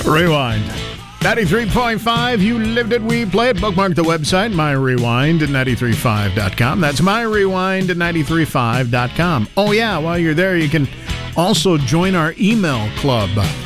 Rewind. 93.5, you lived it, we play it. Bookmark the website, myrewind@935.com. That's myrewind@935.com. Oh, yeah, while you're there, you can also join our email club.